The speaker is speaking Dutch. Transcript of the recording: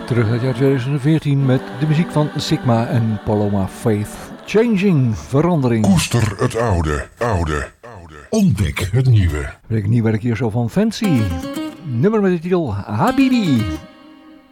Terug uit het jaar 2014 met de muziek van Sigma en Paloma Faith. Changing, verandering. Koester het oude. Ontdek het nieuwe. Het nieuwe werk hier zo van Fancy. Nummer met de titel Habibi.